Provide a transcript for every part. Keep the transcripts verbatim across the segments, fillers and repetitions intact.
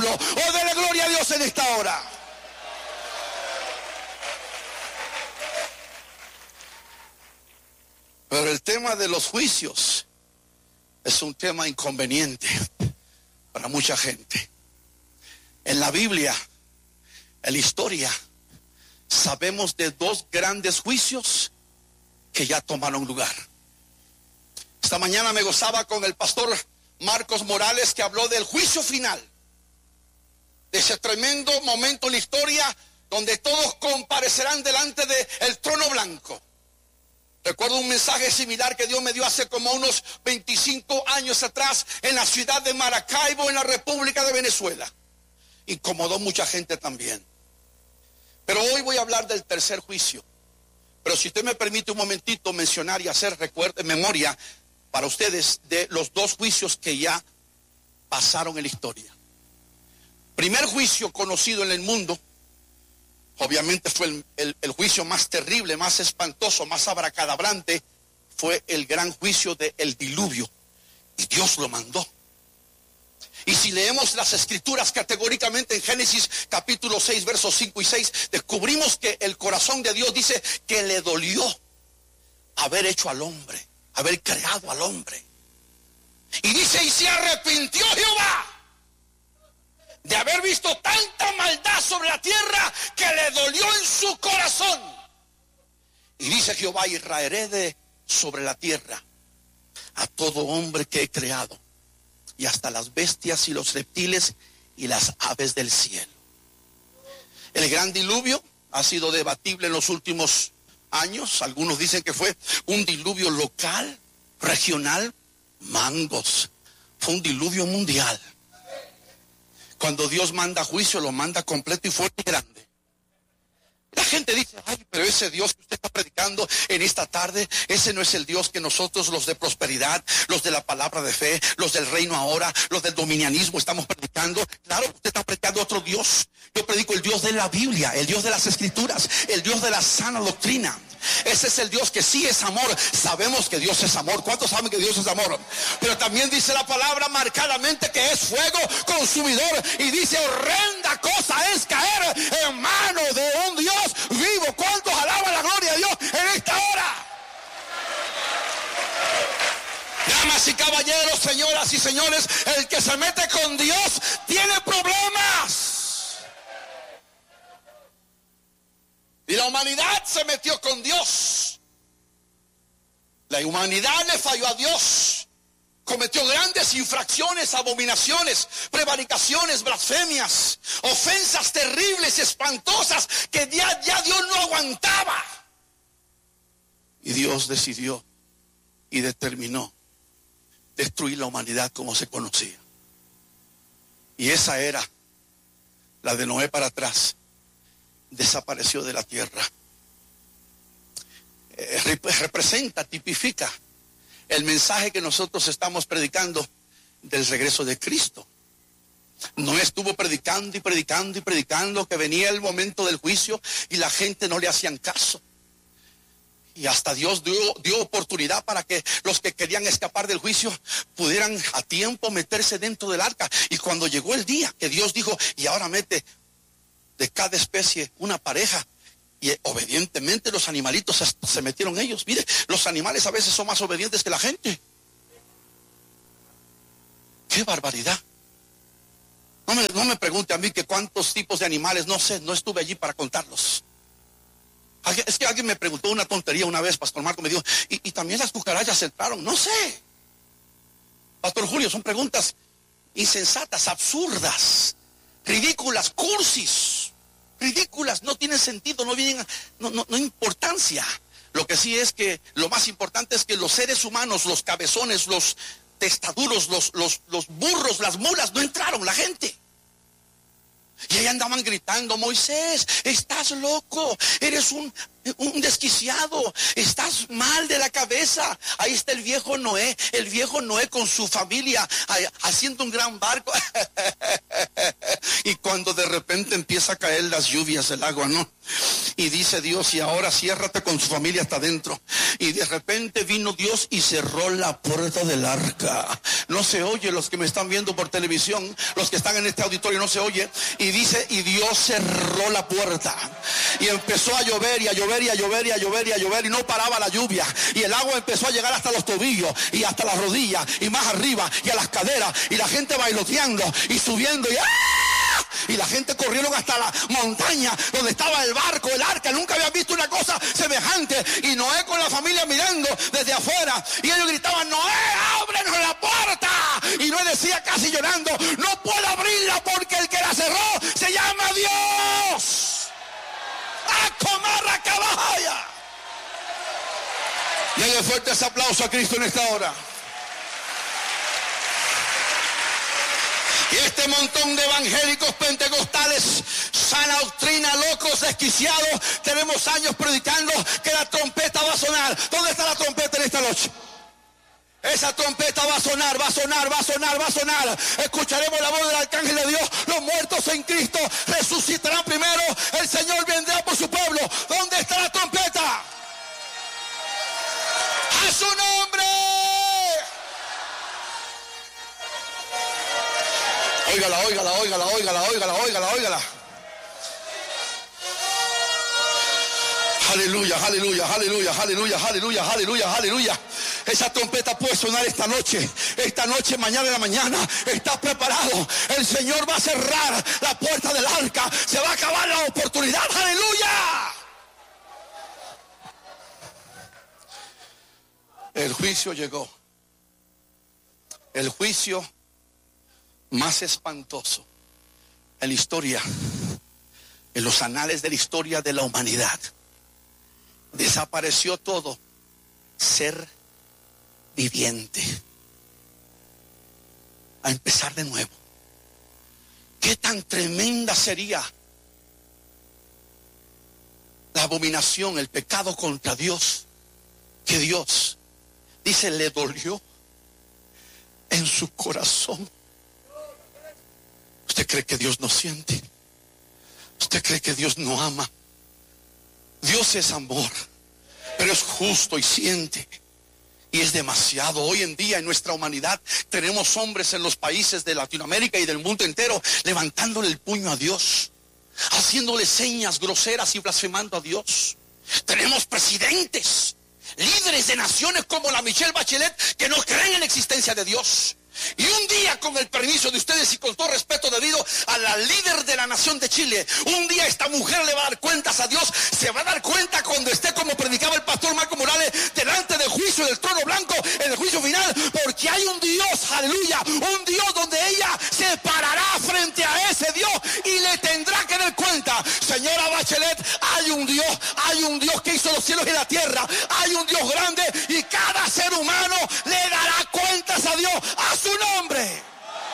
diablo. O dele gloria a Dios en esta hora. Pero el tema de los juicios es un tema inconveniente para mucha gente. En la Biblia, en la historia, sabemos de dos grandes juicios que ya tomaron lugar. Esta mañana me gozaba con el pastor Marcos Morales, que habló del juicio final, de ese tremendo momento en la historia donde todos comparecerán delante del trono blanco. Recuerdo un mensaje similar que Dios me dio hace como unos veinticinco años atrás en la ciudad de Maracaibo, en la República de Venezuela. Incomodó mucha gente también. Pero hoy voy a hablar del tercer juicio. Pero si usted me permite un momentito mencionar y hacer recuerdo, memoria para ustedes de los dos juicios que ya pasaron en la historia. Primer juicio conocido en el mundo, obviamente fue el, el, el juicio más terrible, más espantoso, más abracadabrante, fue el gran juicio del diluvio. Y Dios lo mandó. Y si leemos las escrituras categóricamente en Génesis capítulo seis, versos cinco y seis, descubrimos que el corazón de Dios dice que le dolió haber hecho al hombre, haber creado al hombre. Y dice, y se arrepintió Jehová de haber visto tanta maldad sobre la tierra, que le dolió en su corazón. Y dice Jehová, y raeré de sobre la tierra a todo hombre que he creado, y hasta las bestias y los reptiles y las aves del cielo. El gran diluvio ha sido debatible en los últimos años. Algunos dicen que fue un diluvio local, regional, mangos. Fue un diluvio mundial. Cuando Dios manda juicio, lo manda completo y fuerte y grande. La gente dice, ay, pero ese Dios que usted está predicando en esta tarde, ese no es el Dios que nosotros, los de prosperidad, los de la palabra de fe, los del reino ahora, los del dominianismo estamos predicando. Claro, usted está predicando otro Dios. Yo predico el Dios de la Biblia, el Dios de las Escrituras, el Dios de la sana doctrina. Ese es el Dios que sí es amor. Sabemos que Dios es amor. ¿Cuántos saben que Dios es amor? Pero también dice la palabra marcadamente que es fuego consumidor. Y dice, horrenda cosa es caer en manos de un Dios vivo. ¿Cuántos alaban la gloria de Dios en esta hora? Damas y caballeros, señoras y señores, el que se mete con Dios tiene problemas. Y la humanidad se metió con Dios. La humanidad le falló a Dios. Cometió grandes infracciones, abominaciones, prevaricaciones, blasfemias, ofensas terribles, espantosas, que ya, ya Dios no aguantaba. Y Dios decidió y determinó destruir la humanidad como se conocía. Y esa era la de Noé para atrás. Desapareció de la tierra. Eh, rep- representa, tipifica el mensaje que nosotros estamos predicando del regreso de Cristo. No estuvo predicando y predicando y predicando que venía el momento del juicio y la gente no le hacían caso. Y hasta Dios dio, dio oportunidad para que los que querían escapar del juicio pudieran a tiempo meterse dentro del arca. Y cuando llegó el día que Dios dijo, y ahora mete de cada especie una pareja, y obedientemente los animalitos se, se metieron ellos. Mire, los animales a veces son más obedientes que la gente. ¡Qué barbaridad! No me, no me pregunte a mí que cuántos tipos de animales, no sé, no estuve allí para contarlos. Es que alguien me preguntó una tontería una vez, Pastor Marco me dijo, y, y también las cucarachas entraron. No sé, Pastor Julio, son preguntas insensatas, absurdas, ridículas, cursis, ridículas, no tienen sentido, no vienen, no, no, no importancia. Lo que sí es que lo más importante es que los seres humanos, los cabezones, los testaduros, los, los, los burros, las mulas, no entraron, la gente. Y ahí andaban gritando, Moisés, estás loco, eres un, un desquiciado, estás mal de la cabeza. Ahí está el viejo Noé, el viejo Noé con su familia, haciendo un gran barco. Y cuando de repente empieza a caer las lluvias, el agua, ¿no? Y dice Dios, y ahora ciérrate con su familia hasta adentro. Y de repente vino Dios y cerró la puerta del arca. No se oye, los que me están viendo por televisión, los que están en este auditorio, no se oye. Y dice, y Dios cerró la puerta. Y empezó a llover y a llover y a llover y a llover y a llover y no paraba la lluvia. Y el agua empezó a llegar hasta los tobillos y hasta las rodillas y más arriba y a las caderas. Y la gente bailoteando y subiendo y ¡ah! Y la gente corrieron hasta la montaña donde estaba el barco, el arca. Nunca había visto una cosa semejante. Y Noé con la familia mirando desde afuera. Y ellos gritaban, Noé, ábrenos la puerta. Y Noé decía casi llorando, no puedo abrirla porque el que la cerró se llama Dios. ¡A comarra caballa! Denle fuerte ese aplauso a Cristo en esta hora. Y este montón de evangélicos pentecostales, sana doctrina, locos, desquiciados, tenemos años predicando que la trompeta va a sonar. ¿Dónde está la trompeta en esta noche? Esa trompeta va a sonar, va a sonar, va a sonar, va a sonar. Escucharemos la voz del arcángel de Dios. Los muertos en Cristo resucitarán primero. El Señor vendrá por su pueblo. ¿Dónde está la trompeta? ¡A su nombre! Óigala, óigala, óigala, óigala, óigala, óigala, óigala. Aleluya, aleluya, aleluya, aleluya, aleluya, aleluya, aleluya. Esa trompeta puede sonar esta noche, esta noche, mañana en la mañana. Estás preparado. El Señor va a cerrar la puerta del arca. Se va a acabar la oportunidad. Aleluya. El juicio llegó. El juicio más espantoso en la historia, en los anales de la historia de la humanidad. Desapareció todo ser viviente. A empezar de nuevo. ¿Qué tan tremenda sería la abominación, el pecado contra Dios? Que Dios, dice, le dolió en su corazón. ¿Usted cree que Dios no siente? ¿Usted cree que Dios no ama? Dios es amor, pero es justo y siente. Y es demasiado. Hoy en día en nuestra humanidad tenemos hombres en los países de Latinoamérica y del mundo entero levantándole el puño a Dios, haciéndole señas groseras y blasfemando a Dios. Tenemos presidentes, líderes de naciones como la Michelle Bachelet, que no creen en la existencia de Dios. Y un día, con el permiso de ustedes y con todo respeto debido a la líder de la nación de Chile, un día esta mujer le va a dar cuentas a Dios. Se va a dar cuenta cuando esté, como predicaba el pastor Marco Morales, delante del juicio del trono blanco, en el juicio final, porque hay un Dios, aleluya, un Dios donde ella se parará frente a ese Dios y le tendrá que dar cuenta. Señora Bachelet, hay un Dios, hay un Dios que hizo los cielos y la tierra, hay un Dios grande y cada ser humano le dará cuentas a Dios, a su nombre.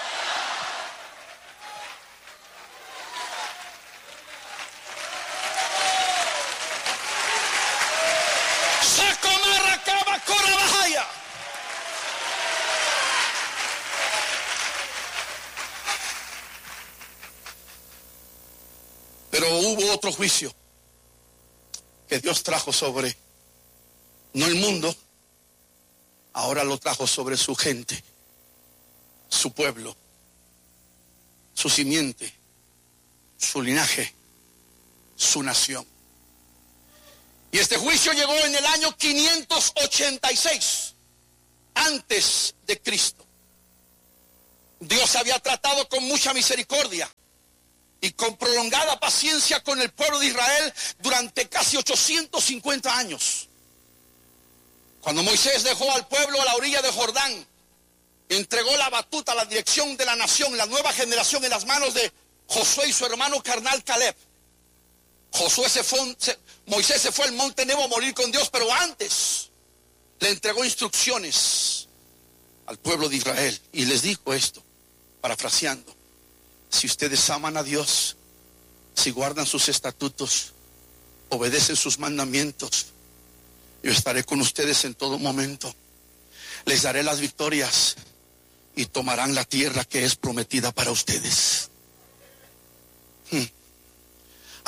Pero hubo otro juicio que Dios trajo sobre, no el mundo, ahora lo trajo sobre su gente, su pueblo, su simiente, su linaje, su nación. Y este juicio llegó en el año quinientos ochenta y seis antes de Cristo. Dios había tratado con mucha misericordia y con prolongada paciencia con el pueblo de Israel durante casi ochocientos cincuenta años. Cuando Moisés dejó al pueblo a la orilla de Jordán, entregó la batuta, la dirección de la nación, la nueva generación, en las manos de Josué y su hermano carnal Caleb. Josué se fue, se, Moisés se fue al monte Nebo a morir con Dios, pero antes le entregó instrucciones al pueblo de Israel y les dijo esto, parafraseando: si ustedes aman a Dios, si guardan sus estatutos, obedecen sus mandamientos, yo estaré con ustedes en todo momento. Les daré las victorias y tomarán la tierra que es prometida para ustedes.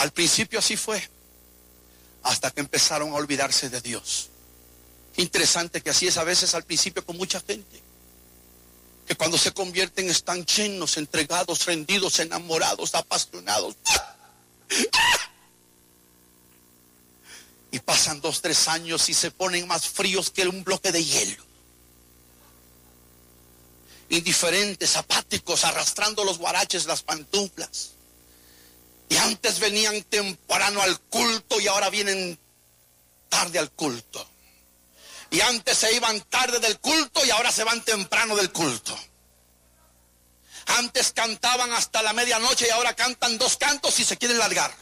Al principio así fue, hasta que empezaron a olvidarse de Dios. Interesante que así es a veces al principio con mucha gente, que cuando se convierten están llenos, entregados, rendidos, enamorados, apasionados. Y pasan dos, tres años y se ponen más fríos que un bloque de hielo. Indiferentes, apáticos, arrastrando los guaraches, las pantuflas. Y antes venían temprano al culto y ahora vienen tarde al culto. Y antes se iban tarde del culto y ahora se van temprano del culto. Antes cantaban hasta la medianoche y ahora cantan dos cantos y se quieren largar.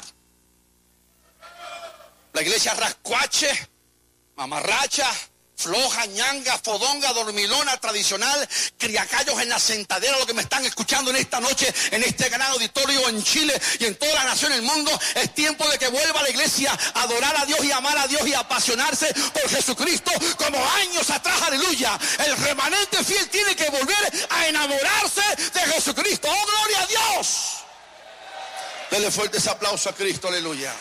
La iglesia rascuache, mamarracha, floja, ñanga, fodonga, dormilona, tradicional, criacallos en la sentadera, lo que me están escuchando en esta noche, en este gran auditorio en Chile y en toda la nación del mundo. Es tiempo de que vuelva la iglesia a adorar a Dios y amar a Dios y apasionarse por Jesucristo como años atrás, aleluya. El remanente fiel tiene que volver a enamorarse de Jesucristo. ¡Oh, gloria a Dios! Dele fuerte ese aplauso a Cristo, aleluya.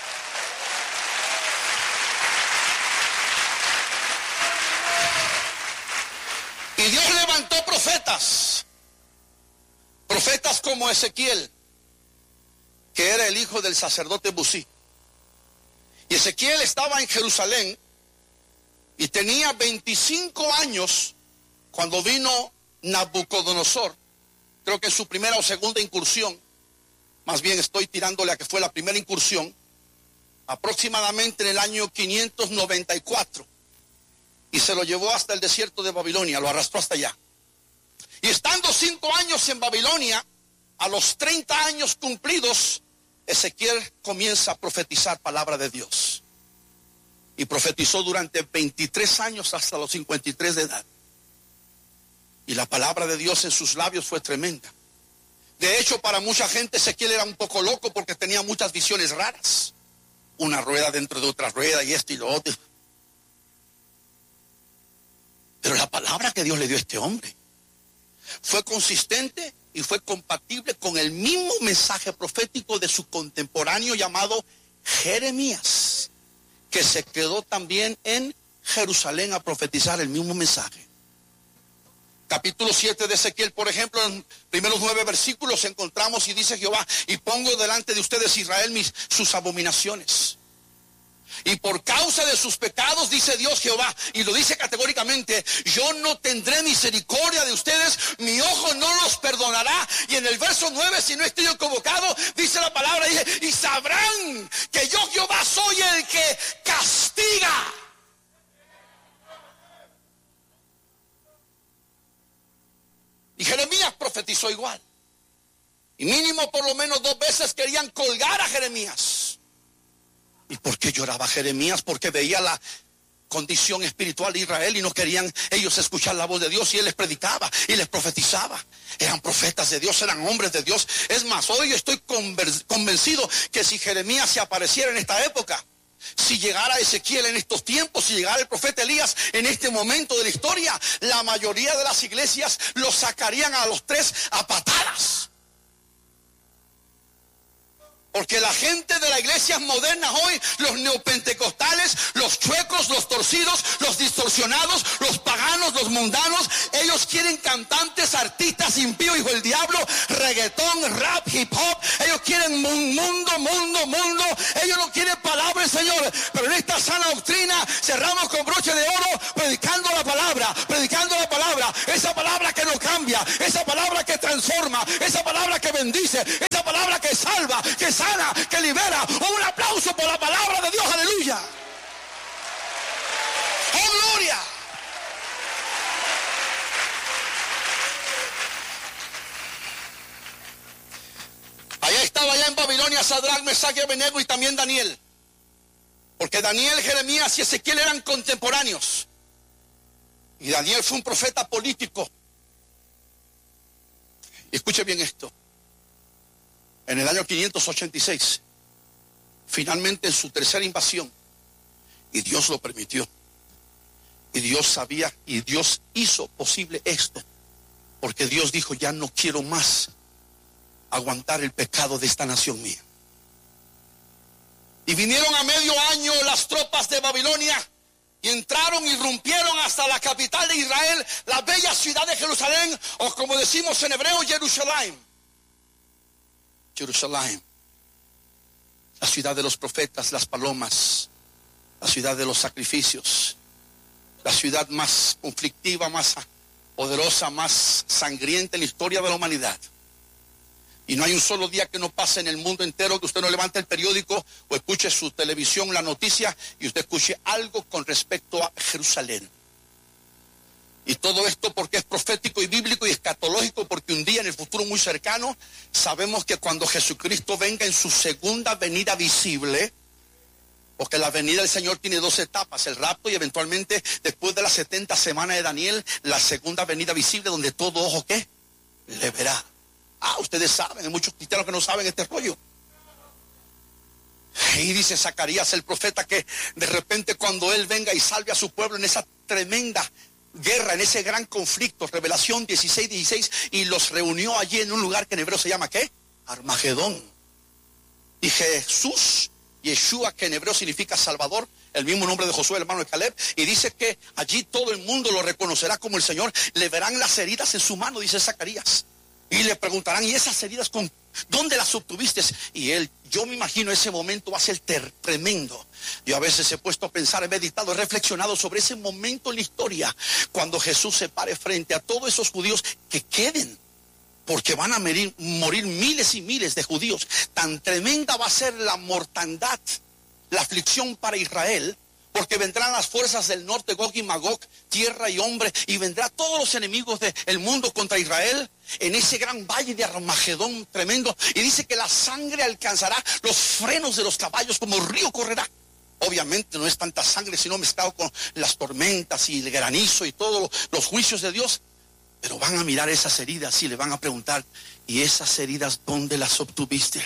Y Dios levantó profetas, profetas como Ezequiel, que era el hijo del sacerdote Busí. Y Ezequiel estaba en Jerusalén y tenía veinticinco años cuando vino Nabucodonosor, creo que en su primera o segunda incursión, más bien estoy tirándole a que fue la primera incursión, aproximadamente en el año quinientos noventa y cuatro. Y se lo llevó hasta el desierto de Babilonia, lo arrastró hasta allá. Y estando cinco años en Babilonia, a los treinta años cumplidos, Ezequiel comienza a profetizar palabra de Dios. Y profetizó durante veintitrés años hasta los cincuenta y tres de edad. Y la palabra de Dios en sus labios fue tremenda. De hecho, para mucha gente Ezequiel era un poco loco porque tenía muchas visiones raras. Una rueda dentro de otra rueda y esto y lo otro. Pero la palabra que Dios le dio a este hombre fue consistente y fue compatible con el mismo mensaje profético de su contemporáneo llamado Jeremías, que se quedó también en Jerusalén a profetizar el mismo mensaje. Capítulo siete de Ezequiel, por ejemplo, en primeros nueve versículos encontramos y dice Jehová: y pongo delante de ustedes, Israel, mis, sus abominaciones. Y por causa de sus pecados, dice Dios Jehová, y lo dice categóricamente, yo no tendré misericordia de ustedes, mi ojo no los perdonará. Y en el verso nueve, si no estoy equivocado, dice la palabra, dice, y sabrán que yo Jehová soy el que castiga. Y Jeremías profetizó igual. Y mínimo por lo menos dos veces querían colgar a Jeremías. ¿Y por qué lloraba Jeremías? Porque veía la condición espiritual de Israel y no querían ellos escuchar la voz de Dios, y él les predicaba y les profetizaba. Eran profetas de Dios, eran hombres de Dios. Es más, hoy estoy convencido que si Jeremías se apareciera en esta época, si llegara Ezequiel en estos tiempos, si llegara el profeta Elías en este momento de la historia, la mayoría de las iglesias los sacarían a los tres a patadas. Porque la gente de las iglesias modernas hoy, los neopentecostales, los chuecos, los torcidos, los distorsionados, los paganos, los mundanos, ellos quieren cantantes, artistas impíos, hijo del diablo, reggaetón, rap, hip hop. Ellos quieren mundo, mundo, mundo. Ellos no quieren palabra del Señor. Pero en esta sana doctrina cerramos con broche de oro, predicando la palabra, predicando la palabra. Esa palabra que no cambia, esa palabra que transforma, esa palabra que bendice, esa palabra que salva, que salva. Que libera. Un aplauso por la palabra de Dios, aleluya. ¡Oh, gloria! Allá estaba, allá en Babilonia, Sadrach, Mesach y Abednego, y también Daniel. Porque Daniel, Jeremías y Ezequiel eran contemporáneos. Y Daniel fue un profeta político. Y escuche bien esto. En el año quinientos ochenta y seis, finalmente en su tercera invasión, y Dios lo permitió, y Dios sabía, y Dios hizo posible esto, porque Dios dijo, ya no quiero más aguantar el pecado de esta nación mía. Y vinieron a medio año las tropas de Babilonia y entraron y rompieron hasta la capital de Israel, la bella ciudad de Jerusalén, o como decimos en hebreo, Jerusalén. Jerusalén, la ciudad de los profetas, las palomas, la ciudad de los sacrificios, la ciudad más conflictiva, más poderosa, más sangrienta en la historia de la humanidad. Y no hay un solo día que no pase en el mundo entero que usted no levante el periódico o escuche su televisión, la noticia, y usted escuche algo con respecto a Jerusalén. Y todo esto porque es profético y bíblico y escatológico, porque un día en el futuro muy cercano sabemos que cuando Jesucristo venga en su segunda venida visible, porque la venida del Señor tiene dos etapas, el rapto y eventualmente después de las setenta semanas de Daniel, la segunda venida visible donde todo ojo ¿qué? Le verá. Ah, ustedes saben, hay muchos cristianos que no saben este rollo. Y dice Zacarías el profeta que de repente cuando él venga y salve a su pueblo en esa tremenda guerra, en ese gran conflicto, Revelación dieciséis, dieciséis, y los reunió allí en un lugar que en hebreo se llama ¿qué? Armagedón. Y Jesús, Yeshua, que en hebreo significa Salvador, el mismo nombre de Josué, el hermano de Caleb, y dice que allí todo el mundo lo reconocerá como el Señor, le verán las heridas en su mano, dice Zacarías. Y le preguntarán, ¿y esas heridas con dónde las obtuviste? Y él, yo me imagino ese momento va a ser ter, tremendo. Yo a veces he puesto a pensar, he meditado, he reflexionado sobre ese momento en la historia, cuando Jesús se pare frente a todos esos judíos que queden, porque van a morir, morir miles y miles de judíos. Tan tremenda va a ser la mortandad, la aflicción para Israel, porque vendrán las fuerzas del norte, Gog y Magog, tierra y hombre, y vendrán todos los enemigos del mundo contra Israel, en ese gran valle de Armagedón tremendo, y dice que la sangre alcanzará los frenos de los caballos, como río correrá. Obviamente no es tanta sangre, sino mezclado con las tormentas y el granizo y todos los juicios de Dios, pero van a mirar esas heridas y le van a preguntar, ¿y esas heridas dónde las obtuviste?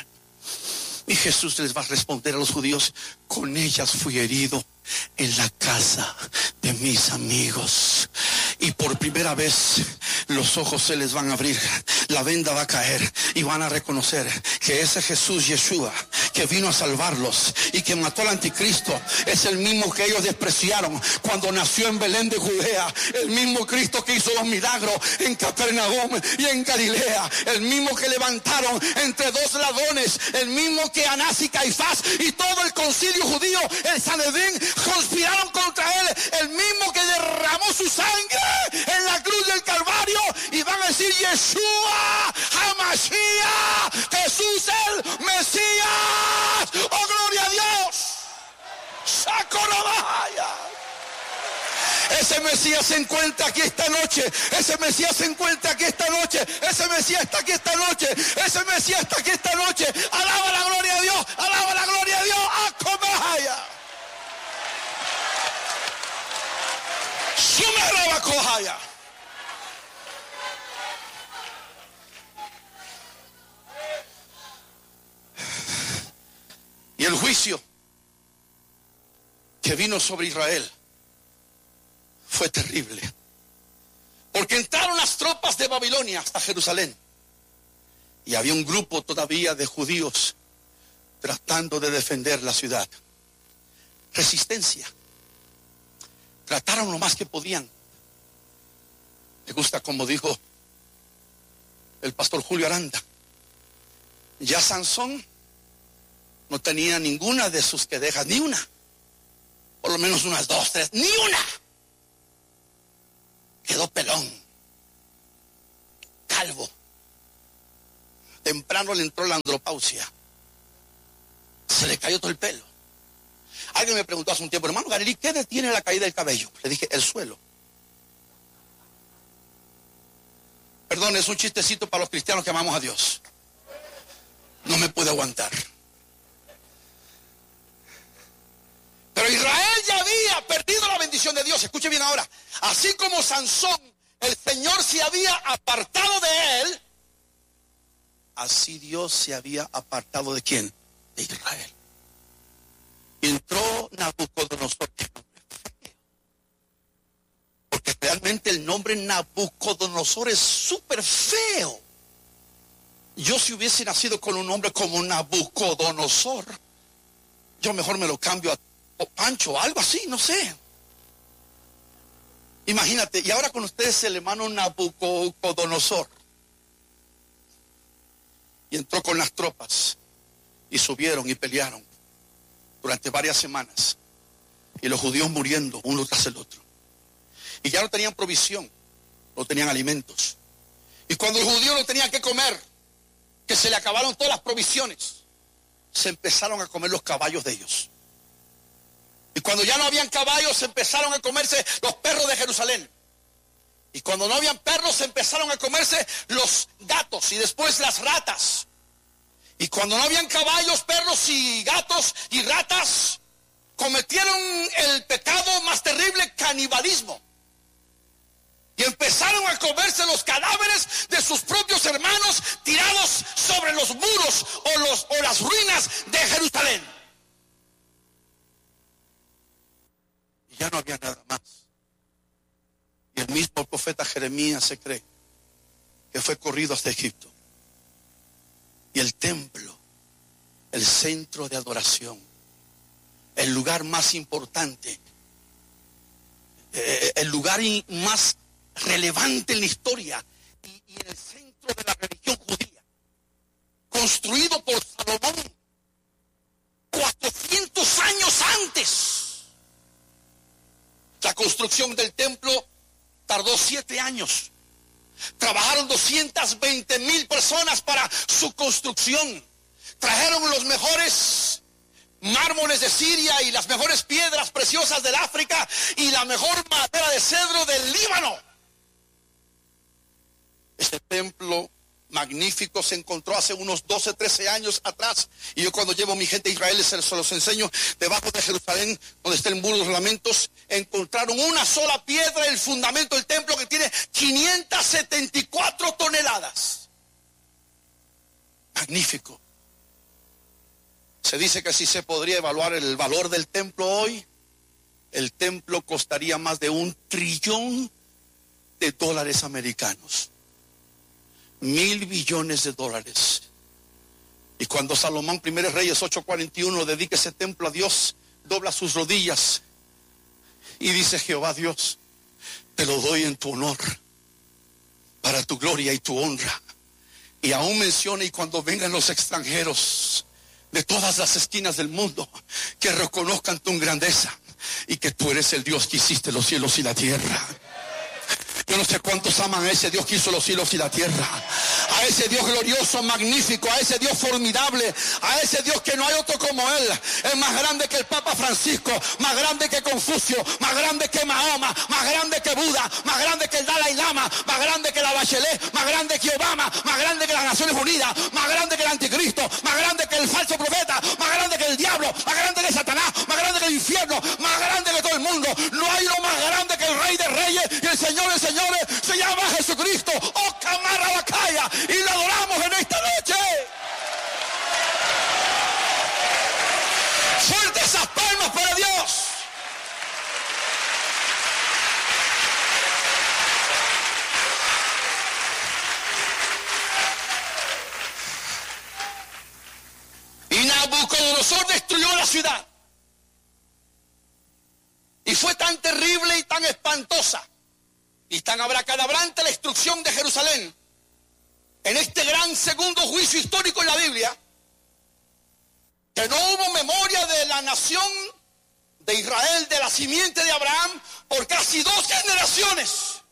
Y Jesús les va a responder a los judíos, con ellas fui herido en la casa de mis amigos. Y por primera vez los ojos se les van a abrir, la venda va a caer y van a reconocer que ese Jesús Yeshua que vino a salvarlos y que mató al anticristo es el mismo que ellos despreciaron cuando nació en Belén de Judea, el mismo Cristo que hizo los milagros en Capernaum y en Galilea, el mismo que levantaron entre dos ladrones, el mismo que Anás y Caifás y todo el concilio judío, el Sanedrín, conspiraron contra él, el mismo que derramó su sangre en la cruz del Calvario, y van a decir Yeshua HaMashiach, Jesús el Mesías. ¡Oh, gloria a Dios! ¡Sacorabaya! Ese Mesías se encuentra aquí esta noche. Ese Mesías se encuentra aquí esta noche. Ese Mesías está aquí esta noche. Ese Mesías está aquí esta noche. Alaba la gloria a Dios. Alaba la gloria a Dios. ¡Acomaya! ¡Sumeraba cojaya! Y el juicio que vino sobre Israel fue terrible, porque entraron las tropas de Babilonia hasta Jerusalén y había un grupo todavía de judíos tratando de defender la ciudad. Resistencia. Trataron lo más que podían. Me gusta como dijo el pastor Julio Aranda, ya Sansón no tenía ninguna de sus quedejas, ni una, por lo menos unas dos, tres, ni una. Quedó pelón, calvo, temprano le entró la andropausia, se le cayó todo el pelo. Alguien me preguntó hace un tiempo, hermano Garelí, ¿qué detiene la caída del cabello? Le dije, el suelo. Perdón, es un chistecito para los cristianos que amamos a Dios. No me pude aguantar. Pero Israel ya había perdido la bendición de Dios. Escuche bien ahora. Así como Sansón, el Señor se había apartado de él, así Dios se había apartado de ¿quién? De Israel. Y entró Nabucodonosor. Porque realmente el nombre Nabucodonosor es súper feo. Yo si hubiese nacido con un nombre como Nabucodonosor, yo mejor me lo cambio a Pancho o algo así, no sé. Imagínate, y ahora con ustedes el hermano Nabucodonosor. Y entró con las tropas y subieron y pelearon durante varias semanas. Y los judíos muriendo uno tras el otro. Y ya no tenían provisión, no tenían alimentos. Y cuando los judíos no tenían que comer, que se le acabaron todas las provisiones, se empezaron a comer los caballos de ellos. Y cuando ya no habían caballos, empezaron a comerse los perros de Jerusalén. Y cuando no habían perros, empezaron a comerse los gatos y después las ratas. Y cuando no habían caballos, perros y gatos y ratas, cometieron el pecado más terrible, canibalismo. Y empezaron a comerse los cadáveres de sus propios hermanos tirados sobre los muros o, los, o las ruinas de Jerusalén. Ya no había nada más. Y el mismo profeta Jeremías se cree que fue corrido hasta Egipto. Y el templo, el centro de adoración, el lugar más importante, eh, el lugar más relevante en la historia y, y en el centro de la religión judía, construido por Salomón cuatrocientos años antes. La construcción del templo tardó siete años. Trabajaron doscientas veinte mil personas para su construcción. Trajeron los mejores mármoles de Siria y las mejores piedras preciosas del África y la mejor madera de cedro del Líbano. Este templo magnífico se encontró hace unos doce, trece años atrás. Y yo cuando llevo a mi gente a Israel se los enseño. Debajo de Jerusalén, donde está el muro de los lamentos, encontraron una sola piedra, el fundamento del templo, que tiene quinientas setenta y cuatro toneladas. Magnífico. Se dice que si se podría evaluar el valor del templo hoy, el templo costaría más de un trillón de dólares americanos. Mil billones de dólares. Y cuando Salomón, Primeros Reyes ocho cuarenta y uno, dedica ese templo a Dios, dobla sus rodillas y dice: Jehová Dios, te lo doy en tu honor, para tu gloria y tu honra. Y aún menciona: y cuando vengan los extranjeros de todas las esquinas del mundo, que reconozcan tu grandeza y que tú eres el Dios que hiciste los cielos y la tierra. Yo no sé cuántos aman a ese Dios que hizo los cielos y la tierra, a ese Dios glorioso, magnífico, a ese Dios formidable, a ese Dios que no hay otro como Él. Es más grande que el Papa Francisco, más grande que Confucio, más grande que Mahoma, más grande que Buda, más grande que el Dalai Lama, más grande que la Bachelet, más grande que Obama, más grande que las Naciones Unidas, más grande que el Anticristo, más grande que el falso profeta, más grande que el diablo, más grande que Satanás, más grande que el infierno, más grande que todo el mundo. No hay uno más grande que el Rey de Reyes y el Señor de Señores. Se llama Jesucristo. Oh, Camara Bacaya, y lo adoramos en esta noche. Fuerte esas palmas para Dios. Y Nabucodonosor destruyó la ciudad. Y fue tan terrible y tan espantosa y tan abracadabrante la destrucción de Jerusalén en este gran segundo juicio histórico en la Biblia, que no hubo memoria de la nación de Israel, de la simiente de Abraham, por casi dos generaciones.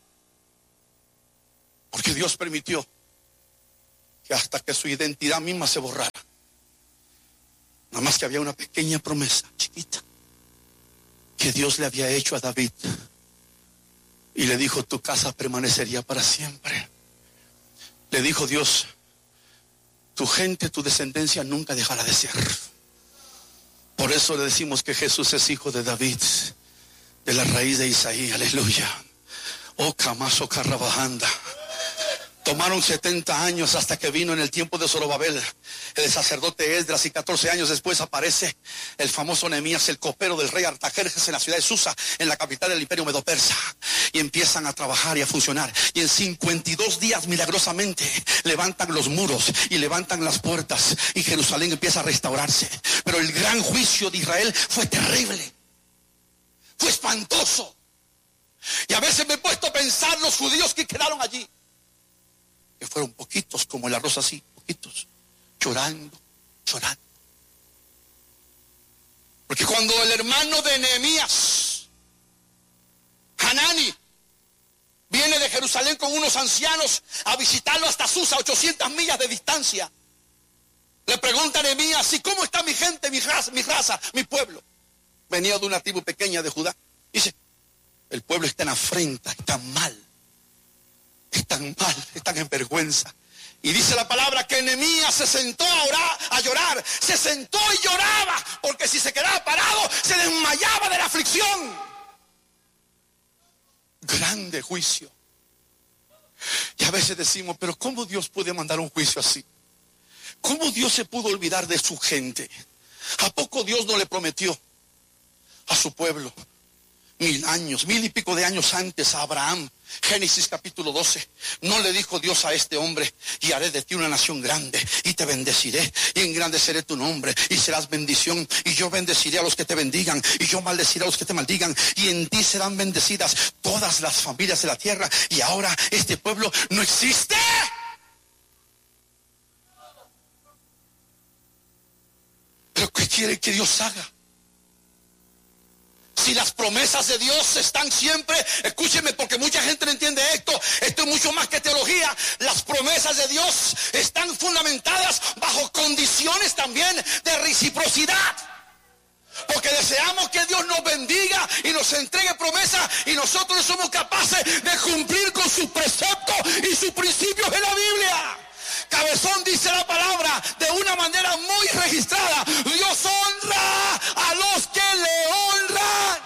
Porque Dios permitió que hasta que su identidad misma se borrara. Nada más que había una pequeña promesa, chiquita, que Dios le había hecho a David. Y le dijo: tu casa permanecería para siempre. Le dijo Dios: tu gente, tu descendencia nunca dejará de ser. Por eso le decimos que Jesús es hijo de David, de la raíz de Isaí. Aleluya. Oh, Camaso Carrabajanda. Tomaron setenta años hasta que vino en el tiempo de Zorobabel el sacerdote Esdras, y catorce años después aparece el famoso Nehemías, el copero del rey Artajerjes, en la ciudad de Susa, en la capital del imperio medo-persa, y empiezan a trabajar y a funcionar, y en cincuenta y dos días milagrosamente levantan los muros y levantan las puertas, y Jerusalén empieza a restaurarse. Pero el gran juicio de Israel fue terrible, fue espantoso, y a veces me he puesto a pensar los judíos que quedaron allí, que fueron poquitos, como el arroz así, poquitos, llorando, llorando. Porque cuando el hermano de Nehemías, Hanani, viene de Jerusalén con unos ancianos a visitarlo hasta Susa, ochocientas millas de distancia, le pregunta a Nehemías: ¿y cómo está mi gente, mi raza, mi raza, mi pueblo? Venía de una tribu pequeña de Judá. Dice: el pueblo está en afrenta, está mal. Están mal, están en vergüenza. Y dice la palabra que Nehemías se sentó a orar, a llorar. Se sentó y lloraba, porque si se quedaba parado se desmayaba de la aflicción. Grande juicio. Y a veces decimos: pero ¿cómo Dios puede mandar un juicio así? ¿Cómo Dios se pudo olvidar de su gente? ¿A poco Dios no le prometió a su pueblo mil años, mil y pico de años antes a Abraham? Génesis capítulo doce, no le dijo Dios a este hombre: y haré de ti una nación grande, y te bendeciré, y engrandeceré tu nombre, y serás bendición, y yo bendeciré a los que te bendigan, y yo maldeciré a los que te maldigan, y en ti serán bendecidas todas las familias de la tierra. Y ahora este pueblo no existe. ¿Pero qué quiere que Dios haga? Si las promesas de Dios están siempre, escúcheme, porque mucha gente no entiende esto, esto es mucho más que teología. Las promesas de Dios están fundamentadas bajo condiciones también de reciprocidad. Porque deseamos que Dios nos bendiga y nos entregue promesas, y nosotros no somos capaces de cumplir con sus preceptos y sus principios en la Biblia. Cabezón dice la palabra de una manera muy registrada: Dios honra a los que le honran.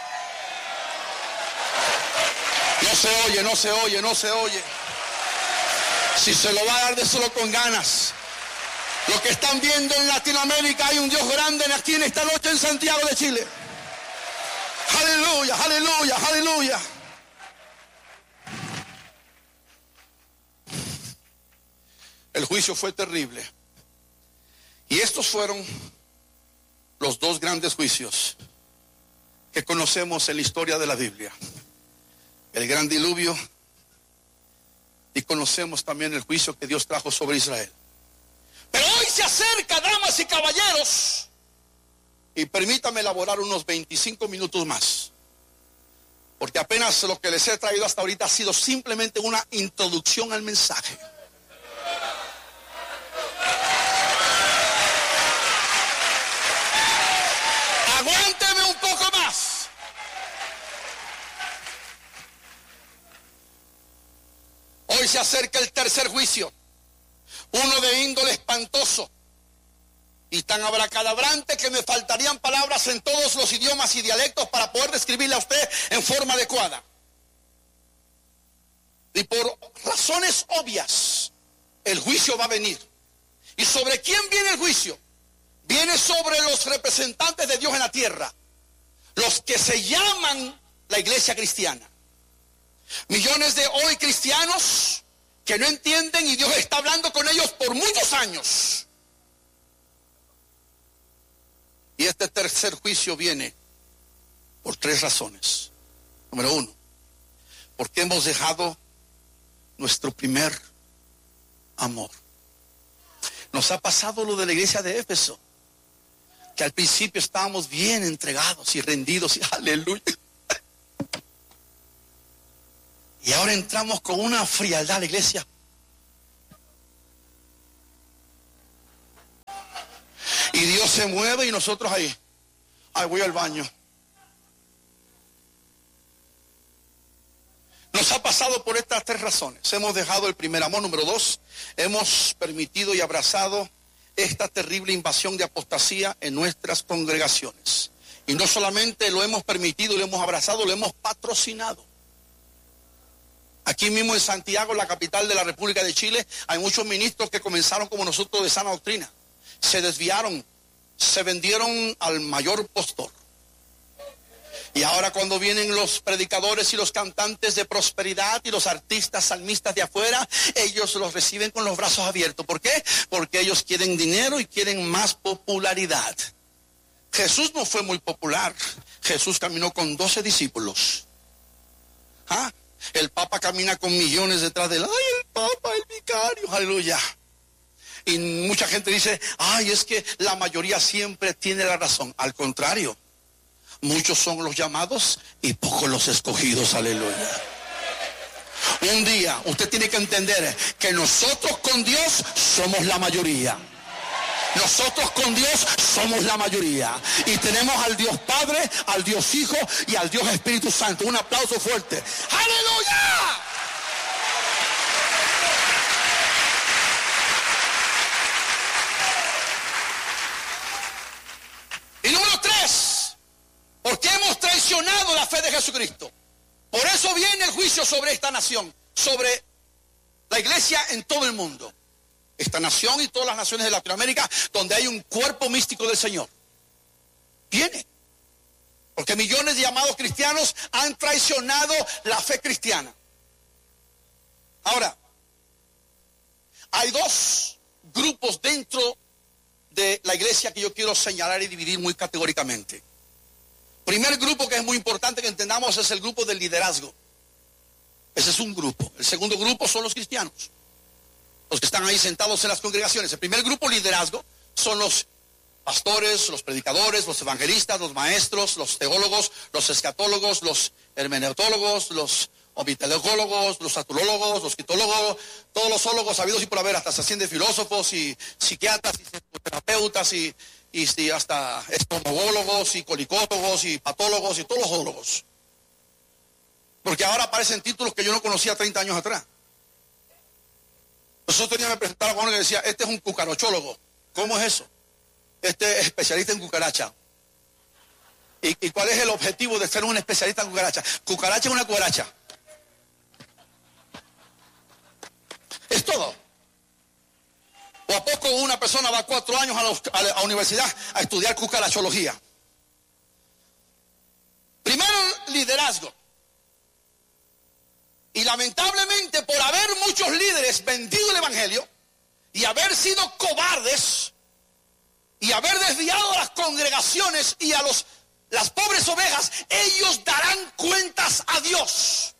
No se oye, no se oye, no se oye. Si se lo va a dar, déselo con ganas. Lo que están viendo en Latinoamérica, hay un Dios grande aquí en esta noche en Santiago de Chile. Aleluya, aleluya, aleluya. El juicio fue terrible. Y estos fueron los dos grandes juicios que conocemos en la historia de la Biblia: el gran diluvio, y conocemos también el juicio que Dios trajo sobre Israel. Pero hoy se acerca, damas y caballeros, y permítame elaborar unos veinticinco minutos más, porque apenas lo que les he traído hasta ahorita ha sido simplemente una introducción al mensaje. Aguánteme un poco más. Hoy se acerca el tercer juicio, uno de índole espantoso y tan abracadabrante que me faltarían palabras en todos los idiomas y dialectos para poder describirle a usted en forma adecuada. Y por razones obvias, el juicio va a venir. ¿Y sobre quién viene el juicio? Viene sobre los representantes de Dios en la tierra, los que se llaman la iglesia cristiana. Millones de hoy cristianos que no entienden, y Dios está hablando con ellos por muchos años. Y este tercer juicio viene por tres razones. Número uno, porque hemos dejado nuestro primer amor. Nos ha pasado lo de la iglesia de Éfeso, que al principio estábamos bien entregados y rendidos, y aleluya. Y ahora entramos con una frialdad a la iglesia. Y Dios se mueve y nosotros ahí. Ay, voy al baño. Nos ha pasado por estas tres razones. Hemos dejado el primer amor. Número dos, hemos permitido y abrazado esta terrible invasión de apostasía en nuestras congregaciones. Y no solamente lo hemos permitido y lo hemos abrazado, lo hemos patrocinado. Aquí mismo en Santiago, la capital de la República de Chile, hay muchos ministros que comenzaron como nosotros de sana doctrina. Se desviaron, se vendieron al mayor postor. Y ahora cuando vienen los predicadores y los cantantes de prosperidad y los artistas salmistas de afuera, ellos los reciben con los brazos abiertos. ¿Por qué? Porque ellos quieren dinero y quieren más popularidad. Jesús no fue muy popular. Jesús caminó con doce discípulos. ¿Ah? El Papa camina con millones detrás de él. ¡Ay, el Papa, el vicario! ¡Aleluya! Y mucha gente dice, ¡ay, es que la mayoría siempre tiene la razón! Al contrario. Muchos son los llamados y pocos los escogidos, aleluya. Un día usted tiene que entender que nosotros con Dios somos la mayoría. Nosotros con Dios somos la mayoría. Y tenemos al Dios Padre, al Dios Hijo y al Dios Espíritu Santo. Un aplauso fuerte. ¡Aleluya! Y número tres. Porque hemos traicionado la fe de Jesucristo. Por eso viene el juicio sobre esta nación, sobre la iglesia en todo el mundo. Esta nación y todas las naciones de Latinoamérica donde hay un cuerpo místico del Señor. Viene. Porque millones de llamados cristianos han traicionado la fe cristiana. Ahora, hay dos grupos dentro de la iglesia que yo quiero señalar y dividir muy categóricamente. Primer grupo que es muy importante que entendamos es el grupo del liderazgo. Ese es un grupo. El segundo grupo son los cristianos, los que están ahí sentados en las congregaciones. El primer grupo, liderazgo, son los pastores, los predicadores, los evangelistas, los maestros, los teólogos, los escatólogos, los hermeneutólogos, los omiteologólogos, los astrólogos, los quitólogos, todos los ólogos habidos y por haber, hasta se ascienden filósofos y psiquiatras y psicoterapeutas y... Y, y hasta estomagólogos y colicólogos y patólogos y todos los ólogos. Porque ahora aparecen títulos que yo no conocía treinta años atrás. Nosotros teníamos que presentar a uno que decía, este es un cucarochólogo. ¿Cómo es eso? Este es especialista en cucaracha. ¿Y, y cuál es el objetivo de ser un especialista en cucaracha? Cucaracha es una cucaracha. Es todo. ¿O a poco una persona va cuatro años a la, a la universidad a estudiar cucarachología? Primero, liderazgo. Y lamentablemente, por haber muchos líderes vendido el evangelio y haber sido cobardes y haber desviado a las congregaciones y a los, las pobres ovejas, ellos darán cuentas a Dios.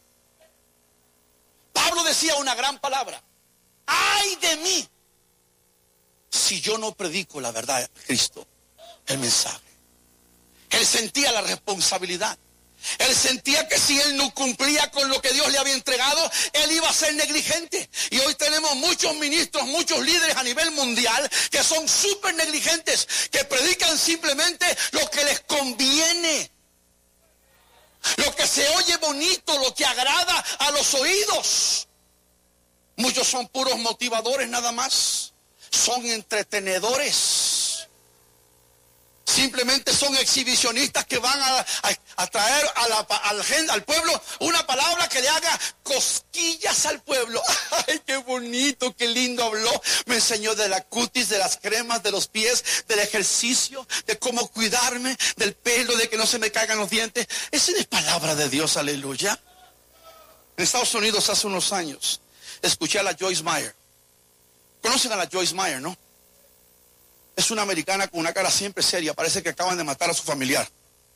Pablo decía una gran palabra: ¡ay de mí si yo no predico la verdad de Cristo, el mensaje! Él sentía la responsabilidad. Él sentía que si él no cumplía con lo que Dios le había entregado, él iba a ser negligente. Y hoy tenemos muchos ministros, muchos líderes a nivel mundial que son súper negligentes, que predican simplemente lo que les conviene, lo que se oye bonito, lo que agrada a los oídos. Muchos son puros motivadores nada más. Son entretenedores. Simplemente son exhibicionistas que van a, a, a traer a la, al, al pueblo una palabra que le haga cosquillas al pueblo. ¡Ay, qué bonito, qué lindo habló! Me enseñó de la cutis, de las cremas, de los pies, del ejercicio, de cómo cuidarme, del pelo, de que no se me caigan los dientes. Esa es palabra de Dios, aleluya. En Estados Unidos hace unos años escuché a la Joyce Meyer. ¿Conocen a la Joyce Meyer, no? Es una americana con una cara siempre seria. Parece que acaban de matar a su familiar.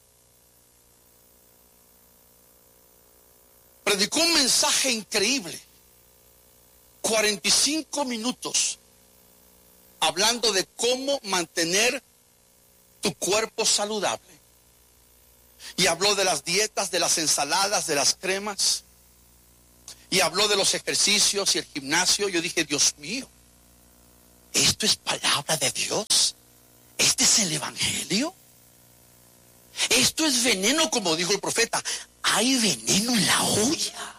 Predicó un mensaje increíble. cuarenta y cinco minutos. Hablando de cómo mantener tu cuerpo saludable. Y habló de las dietas, de las ensaladas, de las cremas. Y habló de los ejercicios y el gimnasio. Yo dije, Dios mío, ¿esto es palabra de Dios? ¿Este es el evangelio? Esto es veneno, como dijo el profeta. Hay veneno en la olla.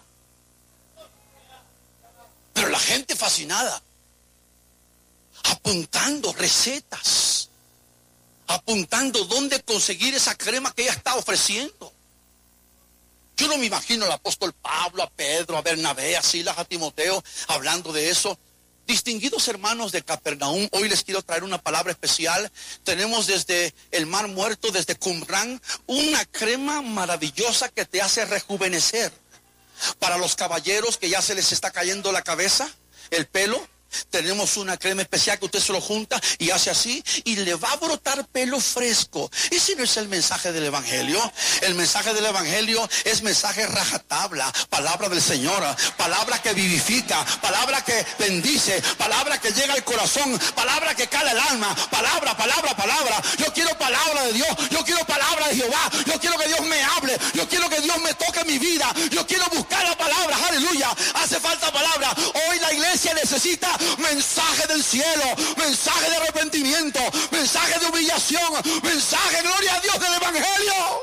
Pero la gente fascinada, apuntando recetas, apuntando dónde conseguir esa crema que ella está ofreciendo. Yo no me imagino al apóstol Pablo, a Pedro, a Bernabé, a Silas, a Timoteo hablando de eso. Distinguidos hermanos de Capernaum, hoy les quiero traer una palabra especial. Tenemos desde el Mar Muerto, desde Qumran, una crema maravillosa que te hace rejuvenecer. Para los caballeros que ya se les está cayendo la cabeza, el pelo, tenemos una crema especial que usted se lo junta y hace así y le va a brotar pelo fresco. Ese no es el mensaje del evangelio. El mensaje del evangelio es mensaje rajatabla, palabra del Señor, palabra que vivifica, palabra que bendice, palabra que llega al corazón, palabra que cala el alma, palabra, palabra, palabra. Yo quiero palabra de Dios, yo quiero palabra de Jehová, yo quiero que Dios me hable, yo quiero que Dios me toque mi vida, yo quiero buscar la palabra, aleluya. Hace falta palabra. Hoy la iglesia necesita mensaje del cielo, mensaje de arrepentimiento, mensaje de humillación, mensaje, gloria a Dios, del evangelio.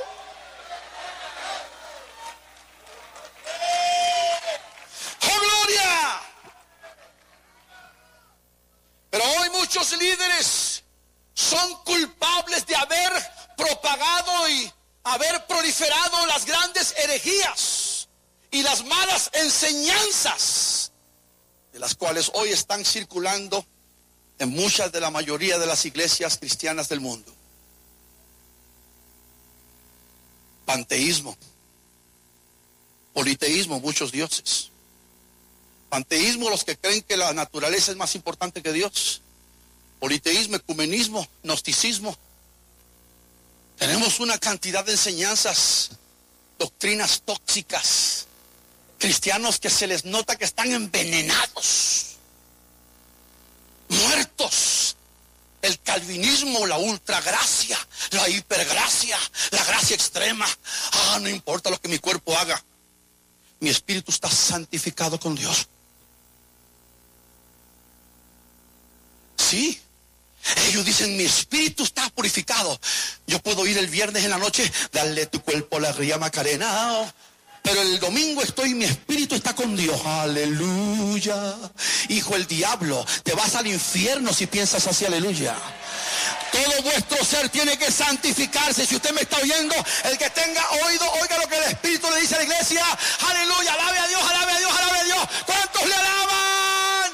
¡Oh, gloria! Pero hoy muchos líderes son culpables de haber propagado y haber proliferado las grandes herejías y las malas enseñanzas, de las cuales hoy están circulando en muchas de la mayoría de las iglesias cristianas del mundo. Panteísmo, politeísmo, muchos dioses. Panteísmo, los que creen que la naturaleza es más importante que Dios. Politeísmo, ecumenismo, gnosticismo. Tenemos una cantidad de enseñanzas, doctrinas tóxicas. Cristianos que se les nota que están envenenados, muertos. El calvinismo, la ultragracia, la hipergracia, la gracia extrema. Ah, no importa lo que mi cuerpo haga, mi espíritu está santificado con Dios. Sí, ellos dicen, mi espíritu está purificado. Yo puedo ir el viernes en la noche, darle tu cuerpo a la ría Macarena, oh, pero el domingo estoy, mi espíritu está con Dios. Aleluya. Hijo, el diablo, te vas al infierno si piensas así, aleluya. Todo vuestro ser tiene que santificarse. Si usted me está oyendo, el que tenga oído, oiga lo que el Espíritu le dice a la iglesia. Aleluya, alabe a Dios, alabe a Dios, alabe a Dios. ¿Cuántos le alaban?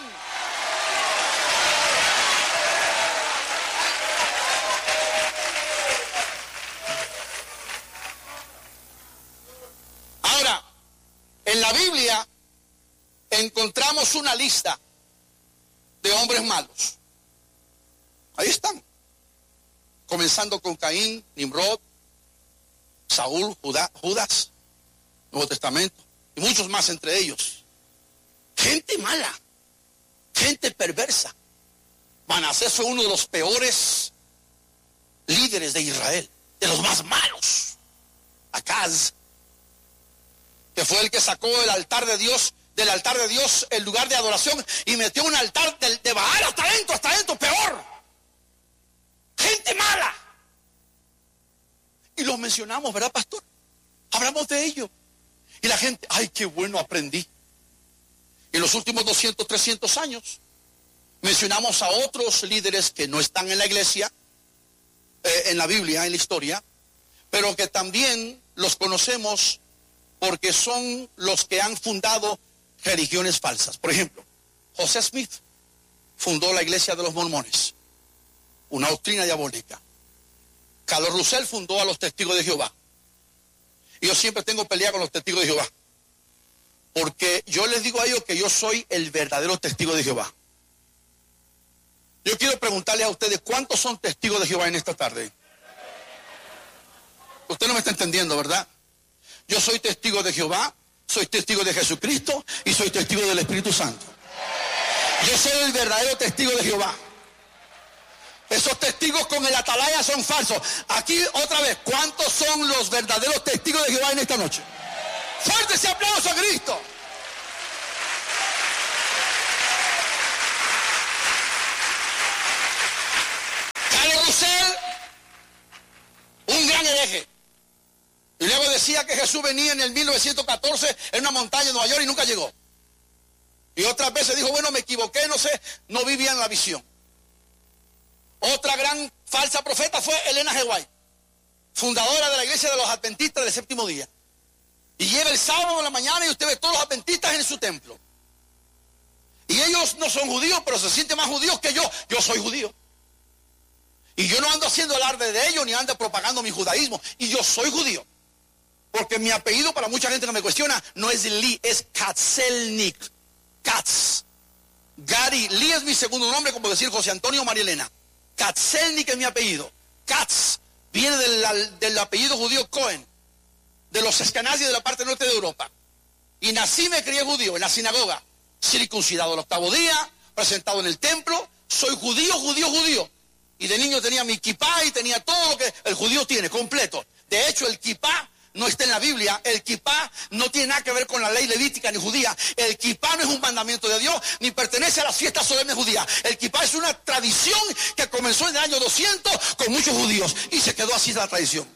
Ahora, en la Biblia encontramos una lista de hombres malos. Ahí están. Comenzando con Caín, Nimrod, Saúl, Judá, Judas, Nuevo Testamento, y muchos más entre ellos. Gente mala, gente perversa. Manasés fue uno de los peores líderes de Israel, de los más malos. Acaz, que fue el que sacó el altar de Dios, del altar de Dios, el lugar de adoración, y metió un altar de, de Baal hasta adentro, hasta adentro, peor. Gente mala. Y los mencionamos, ¿verdad, pastor? Hablamos de ello. Y la gente, ay, qué bueno, aprendí. En los últimos doscientos, trescientos años, mencionamos a otros líderes que no están en la iglesia, eh, en la Biblia, en la historia, pero que también los conocemos porque son los que han fundado religiones falsas. Por ejemplo, José Smith fundó la iglesia de los mormones, una doctrina diabólica. Carlos Russell fundó a los testigos de Jehová. Y yo siempre tengo pelea con los testigos de Jehová, porque yo les digo a ellos que yo soy el verdadero testigo de Jehová. Yo quiero preguntarles a ustedes, ¿cuántos son testigos de Jehová en esta tarde? Usted no me está entendiendo, ¿verdad? Yo soy testigo de Jehová, soy testigo de Jesucristo y soy testigo del Espíritu Santo. Yo soy el verdadero testigo de Jehová. Esos testigos con el atalaya son falsos. Aquí otra vez, ¿cuántos son los verdaderos testigos de Jehová en esta noche? Fuerte ese aplauso a Cristo. Carlos Russell, un gran hereje. Y luego decía que Jesús venía en el mil novecientos catorce en una montaña en Nueva York y nunca llegó. Y otras veces dijo, bueno, me equivoqué, no sé, no vi bien la visión. Otra gran falsa profeta fue Elena G. White, fundadora de la iglesia de los adventistas del séptimo día. Y llega el sábado en la mañana y usted ve todos los adventistas en su templo. Y ellos no son judíos, pero se sienten más judíos que yo. Yo soy judío. Y yo no ando haciendo alarde de ellos, ni ando propagando mi judaísmo. Y yo soy judío. Porque mi apellido, para mucha gente que me cuestiona, no es Lee, es Katzelnik. Katz. Gary, Lee es mi segundo nombre, como decir José Antonio María Elena. Katzelnik es mi apellido. Katz viene del, del apellido judío Cohen, de los escanazis de la parte norte de Europa. Y nací, me crié judío en la sinagoga, circuncidado el octavo día, presentado en el templo. Soy judío, judío, judío. Y de niño tenía mi kipá y tenía todo lo que el judío tiene, completo. De hecho, el kipá no está en la Biblia. El kipá no tiene nada que ver con la ley levítica ni judía. El kipá no es un mandamiento de Dios, ni pertenece a las fiestas solemnes judías. El kipá es una tradición que comenzó en el año doscientos con muchos judíos y se quedó así la tradición.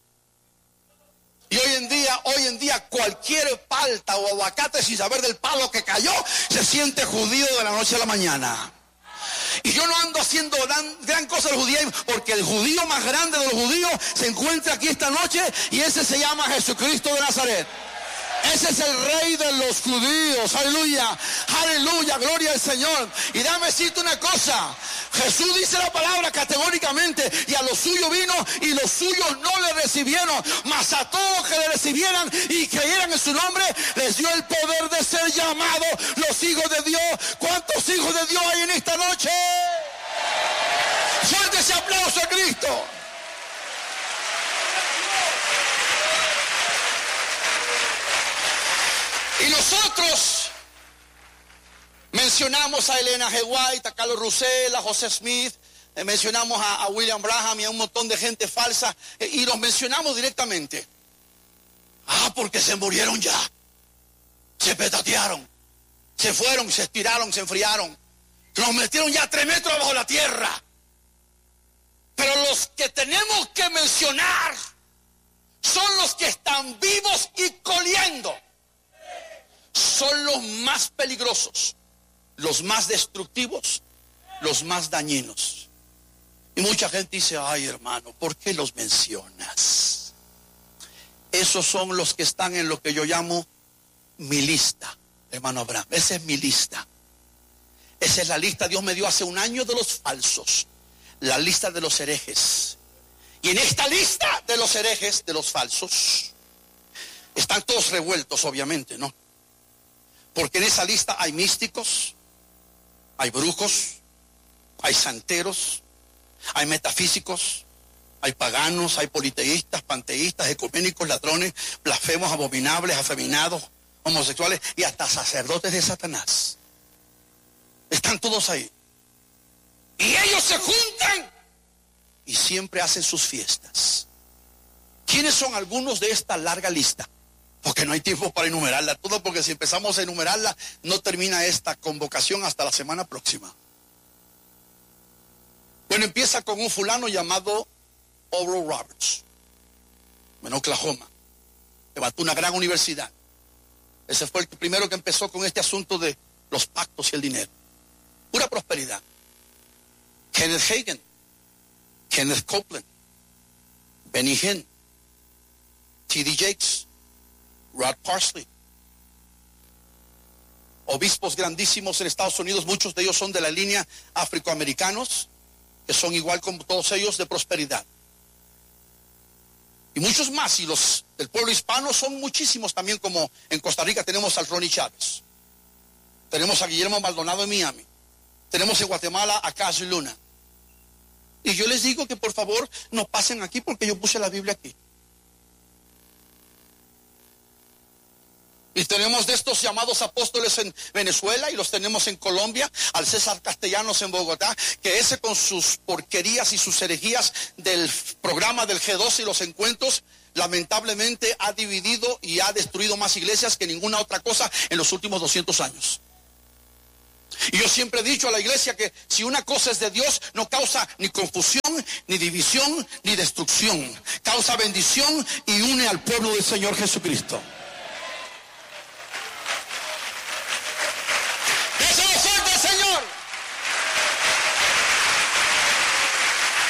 Y hoy en día, hoy en día cualquier palta o aguacate sin saber del palo que cayó, se siente judío de la noche a la mañana. Y yo no ando haciendo gran, gran cosa del judaísmo, porque el judío más grande de los judíos se encuentra aquí esta noche y ese se llama Jesucristo de Nazaret. Ese es el rey de los judíos. Aleluya, aleluya, gloria al Señor. Y dame decirte una cosa. Jesús dice la palabra categóricamente: y a los suyos vino y los suyos no le recibieron, mas a todos que le recibieran y creyeran en su nombre les dio el poder de ser llamados los hijos de Dios. ¿Cuántos hijos de Dios hay en esta noche? Fuerte ese aplauso a Cristo. Y nosotros mencionamos a Elena G. White, a Carlos Russell, a José Smith, eh, mencionamos a, a William Branham y a un montón de gente falsa, eh, y los mencionamos directamente. Ah, porque se murieron ya, se petatearon, se fueron, se estiraron, se enfriaron, los metieron ya tres metros bajo la tierra. Pero los que tenemos que mencionar son los que están vivos y coliendo. Son los más peligrosos, los más destructivos, los más dañinos. Y mucha gente dice: ay, hermano, ¿por qué los mencionas? Esos son los que están en lo que yo llamo mi lista, hermano Abraham. Esa es mi lista. Esa es la lista Dios me dio hace un año de los falsos, la lista de los herejes. Y en esta lista de los herejes, de los falsos, están todos revueltos, obviamente, ¿no? Porque en esa lista hay místicos, hay brujos, hay santeros, hay metafísicos, hay paganos, hay politeístas, panteístas, ecuménicos, ladrones, blasfemos, abominables, afeminados, homosexuales y hasta sacerdotes de Satanás. Están todos ahí. Y ellos se juntan y siempre hacen sus fiestas. ¿Quiénes son algunos de esta larga lista? Porque no hay tiempo para enumerarla todo, porque si empezamos a enumerarla, no termina esta convocación hasta la semana próxima. Bueno, empieza con un fulano llamado Oral Roberts, en Oklahoma. Levantó una gran universidad. Ese fue el primero que empezó con este asunto de los pactos y el dinero. Pura prosperidad. Kenneth Hagin, Kenneth Copeland, Benny Hinn, T D Jakes, Rod Parsley, obispos grandísimos en Estados Unidos. Muchos de ellos son de la línea afroamericanos, que son igual como todos ellos de prosperidad. Y muchos más, y los del pueblo hispano son muchísimos también, como en Costa Rica tenemos al Ronnie Chávez, tenemos a Guillermo Maldonado en Miami, tenemos en Guatemala a Cash Luna. Y yo les digo que por favor no pasen aquí, porque yo puse la Biblia aquí. Y tenemos de estos llamados apóstoles en Venezuela, y los tenemos en Colombia, al César Castellanos en Bogotá, que ese con sus porquerías y sus herejías del programa del G doce y los encuentros, lamentablemente ha dividido y ha destruido más iglesias que ninguna otra cosa en los últimos doscientos años. Y yo siempre he dicho a la iglesia que si una cosa es de Dios, no causa ni confusión, ni división, ni destrucción. Causa bendición y une al pueblo del Señor Jesucristo.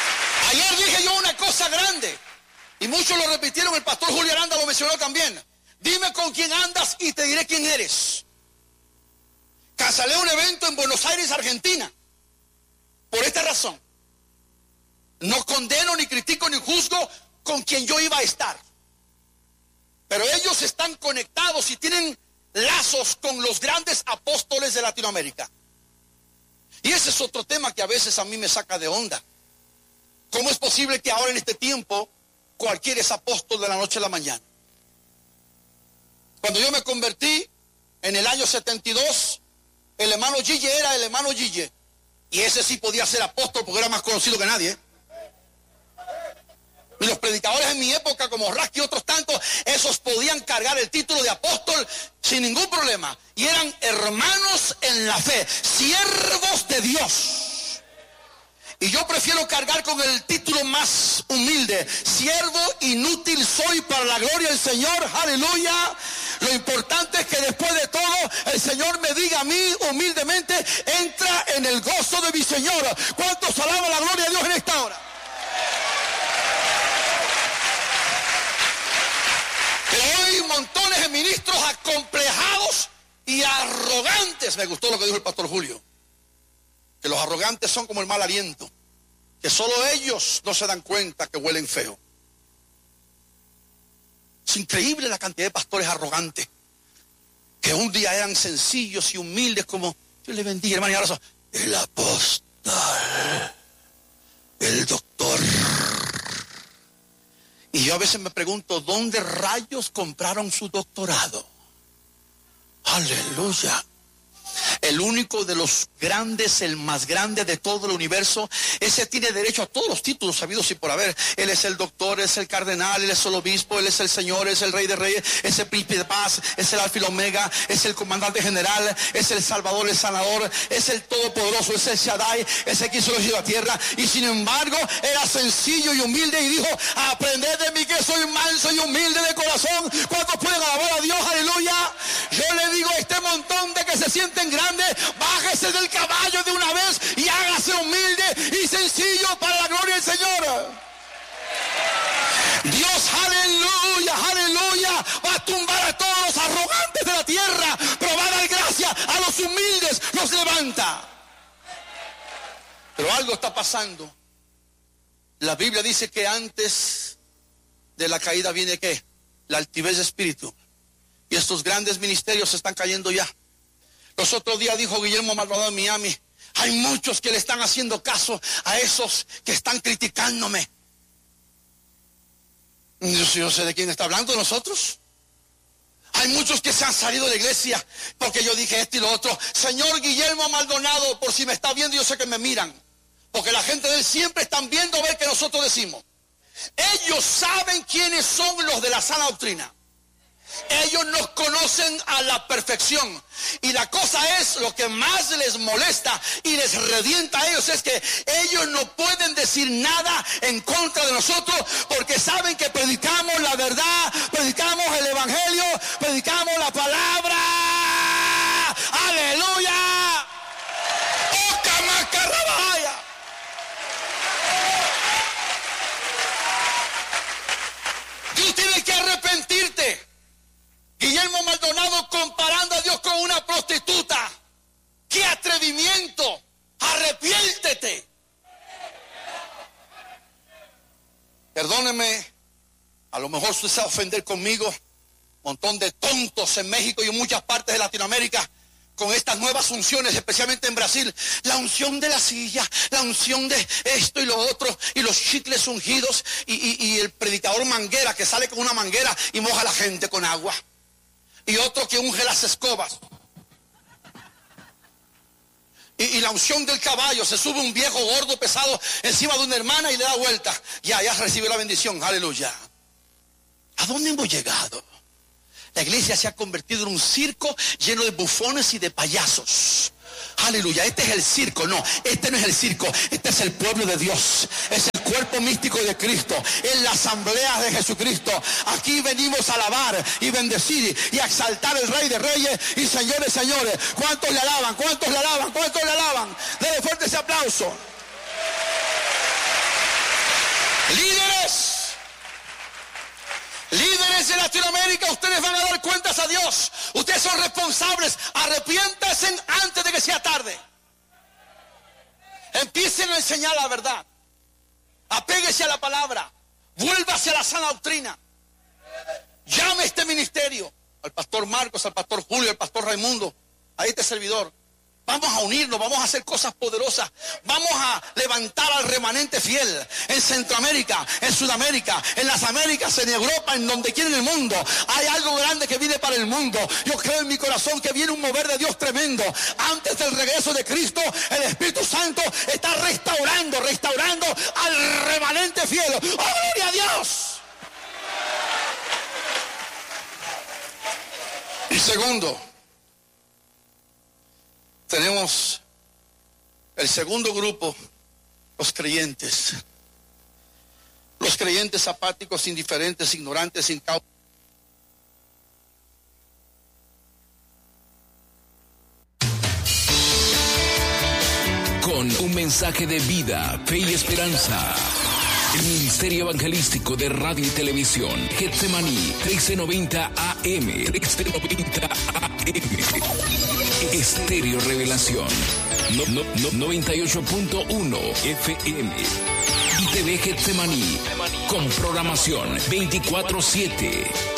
Ayer dije yo una cosa grande y muchos lo repitieron. El pastor Julio Aranda lo mencionó también. Dime con quién andas y te diré quién eres. Cancelé un evento en Buenos Aires, Argentina, por esta razón. No condeno, ni critico, ni juzgo con quien yo iba a estar. Pero ellos están conectados y tienen lazos con los grandes apóstoles de Latinoamérica. Y ese es otro tema que a veces a mí me saca de onda. ¿Cómo es posible que ahora en este tiempo cualquiera es apóstol de la noche a la mañana? Cuando yo me convertí en el año setenta y dos, el hermano Gille era el hermano Gille. Y ese sí podía ser apóstol porque era más conocido que nadie, ¿eh? Y los predicadores en mi época, como Rasky y otros tantos, esos podían cargar el título de apóstol sin ningún problema. Y eran hermanos en la fe, siervos de Dios. Y yo prefiero cargar con el título más humilde: siervo inútil soy para la gloria del Señor. Aleluya. Lo importante es que después de todo el Señor me diga a mí humildemente: entra en el gozo de mi Señor. ¿Cuántos alaban la gloria de Dios en esta hora? Pero hay montones de ministros acomplejados y arrogantes. Me gustó lo que dijo el pastor Julio, que los arrogantes son como el mal aliento, que solo ellos no se dan cuenta que huelen feo. Es increíble la cantidad de pastores arrogantes, que un día eran sencillos y humildes como, Dios le bendiga, hermano, y ahora son el apóstol, el doctor. Y yo a veces me pregunto, ¿dónde rayos compraron su doctorado? Aleluya. El único de los grandes, el más grande de todo el universo, ese tiene derecho a todos los títulos sabidos y por haber. Él es el doctor, es el cardenal, él es el obispo, él es el señor, es el rey de reyes, es el príncipe de paz, es el alfa y el omega, es el comandante general, es el salvador, el sanador, es el todopoderoso, es el Shaddai, es el que hizo los cielos y la tierra. Y sin embargo era sencillo y humilde y dijo: aprended de mí que soy manso y humilde de corazón. ¿Cuántos pueden alabar a Dios? Aleluya. Yo le digo a este montón de que se sienten grandes: bájese del caballo de una vez y hágase humilde y sencillo para la gloria del Señor. Dios, aleluya, aleluya, va a tumbar a todos los arrogantes de la tierra, pero va a dar gracia a los humildes, los levanta. Pero algo está pasando. La Biblia dice que antes de la caída viene ¿qué? La altivez de espíritu. Y estos grandes ministerios se están cayendo ya. Los otros días dijo Guillermo Maldonado en Miami: hay muchos que le están haciendo caso a esos que están criticándome. Yo, yo sé de quién está hablando, de nosotros. Hay muchos que se han salido de la iglesia porque yo dije esto y lo otro. Señor Guillermo Maldonado, por si me está viendo, yo sé que me miran, porque la gente de él siempre están viendo a ver qué nosotros decimos. Ellos saben quiénes son los de la sana doctrina. Ellos nos conocen a la perfección. Y la cosa es, lo que más les molesta y les revienta a ellos es que ellos no pueden decir nada en contra de nosotros, porque saben que predicamos la verdad, predicamos el evangelio, predicamos la palabra. Aleluya. ¡Oh, camacarrabaya! Tú tienes que arrepentirte. Guillermo Maldonado comparando a Dios con una prostituta. ¡Qué atrevimiento! ¡Arrepiéntete! Perdóneme, a lo mejor usted se va a ofender conmigo. Un montón de tontos en México y en muchas partes de Latinoamérica con estas nuevas unciones, especialmente en Brasil. La unción de la silla, la unción de esto y lo otro, y los chicles ungidos, y, y, y el predicador manguera que sale con una manguera y moja a la gente con agua. Y otro que unge las escobas. Y, y la unción del caballo, se sube un viejo gordo pesado encima de una hermana y le da vuelta. Ya, ya recibió la bendición, aleluya. ¿A dónde hemos llegado? La iglesia se ha convertido en un circo lleno de bufones y de payasos. Aleluya, este es el circo. No, este no es el circo, este es el pueblo de Dios. Es el cuerpo místico de Cristo, es la asamblea de Jesucristo. Aquí venimos a alabar y bendecir y a exaltar al Rey de Reyes y Señores, señores. ¿Cuántos le alaban? ¿Cuántos le alaban? ¿Cuántos le alaban? Denle fuerte ese aplauso. Líderes, líderes de la Latinoamérica ustedes van a dar cuentas a Dios. Ustedes son responsables. Arrepiéntanse antes de que sea tarde. Empiecen a enseñar la verdad. Apéguese a la palabra. Vuélvase a la sana doctrina. Llame a este ministerio. Al pastor Marcos, al pastor Julio, al pastor Raimundo, a este servidor. Vamos a unirnos, vamos a hacer cosas poderosas. Vamos a levantar al remanente fiel en Centroamérica, en Sudamérica, en las Américas, en Europa, en donde quiera en el mundo. Hay algo grande que viene para el mundo. Yo creo en mi corazón que viene un mover de Dios tremendo. Antes del regreso de Cristo, el Espíritu Santo está restaurando, restaurando al remanente fiel. ¡Oh, gloria a Dios! Y segundo, tenemos el segundo grupo, los creyentes. Los creyentes apáticos, indiferentes, ignorantes, sin causa. Con un mensaje de vida, fe y esperanza. El Ministerio Evangelístico de Radio y Televisión, Getsemaní, trece noventa A M, trece noventa A M. Estéreo Revelación, no, no, no, noventa y ocho punto uno F M. Y T V Getsemaní, con programación veinticuatro siete.